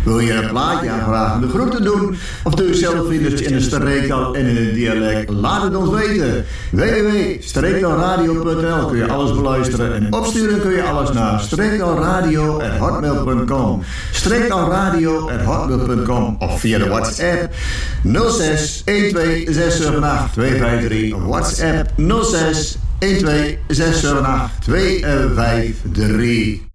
Wil je een plaatje aanvragen, de groeten doen? Of doe je zelf vinders in een streektaal en in een dialect? Laat het ons weten. www.streektaalradio.nl kun je alles beluisteren. En opsturen kun je alles naar streektaalradio@hotmail.com. streektaalradio@hotmail.com of via de WhatsApp 06 12 678 253. WhatsApp 06 12 678 253.